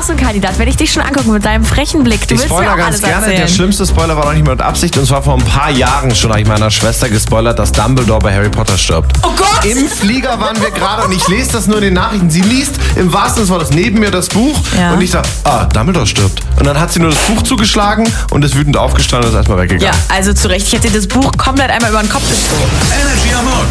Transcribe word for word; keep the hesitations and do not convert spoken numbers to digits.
auch so ein Kandidat, wenn ich dich schon angucke mit deinem frechen Blick. Du Ich willst mir spoiler auch ganz alles gerne. erzählen. Der schlimmste Spoiler war noch nicht mal mit Absicht. Und zwar vor ein paar Jahren schon habe ich meiner Schwester gespoilert, dass Dumbledore bei Harry Potter stirbt. Oh Gott! Im Flieger waren wir gerade und ich lese das nur in den Nachrichten. Sie liest im wahrsten Sinne des Wortes neben mir das Buch Ja. und ich sage, ah, Dumbledore stirbt. Und dann hat sie nur das Buch zugeschlagen und ist wütend aufgestanden und ist erstmal weggegangen. Ja, also zu Recht. Ich hätte das Buch komplett einmal über den Kopf gezogen. Energy am Morgen